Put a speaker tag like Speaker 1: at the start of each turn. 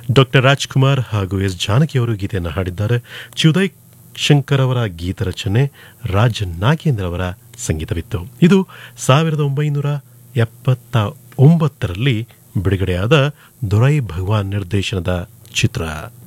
Speaker 1: Doctor Rajkumar ಹಾಗೂ S Janaki ಅವರು ಗೀತೆಯನ್ನು ಹಾಡಿದ್ದಾರೆ. ಚ್ಯುದಯ್ ಶಂಕರ್ ಅವರ ಗೀತ ರಚನೆ, ರಾಜ್ ನಾಗೇಂದ್ರ ಅವರ ಸಂಗೀತವಿತ್ತು. ಇದು 1979ರಲ್ಲಿ ಬಿಡುಗಡೆಯಾದ ದೊರೈ ಭಗವಾನ್ ನಿರ್ದೇಶನದ ಚಿತ್ರ.